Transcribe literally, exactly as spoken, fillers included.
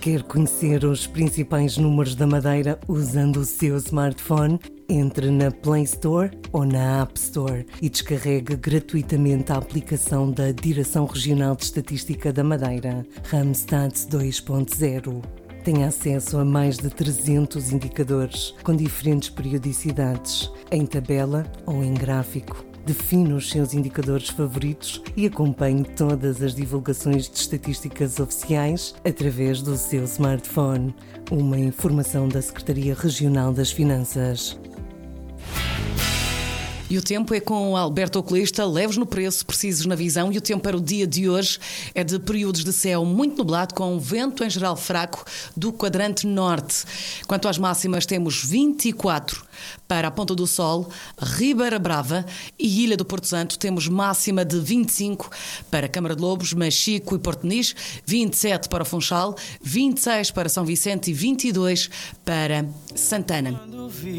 Quer conhecer os principais números da Madeira usando o seu smartphone? Entre na Play Store ou na App Store e descarregue gratuitamente a aplicação da Direção Regional de Estatística da Madeira, Randstad dois ponto zero. Tem acesso a mais de trezentos indicadores com diferentes periodicidades, em tabela ou em gráfico. Define os seus indicadores favoritos e acompanhe todas as divulgações de estatísticas oficiais através do seu smartphone. Uma informação da Secretaria Regional das Finanças. E o tempo é com o Alberto Oculista, leves no preço, precisos na visão. E o tempo para o dia de hoje é de períodos de céu muito nublado, com vento em geral fraco do quadrante norte. Quanto às máximas, temos vinte e quatro para a Ponta do Sol, Ribeira Brava e Ilha do Porto Santo. Temos máxima de vinte e cinco para Câmara de Lobos, Machico e Porto Nis, vinte e sete para Funchal, vinte e seis para São Vicente e vinte e dois para Santana.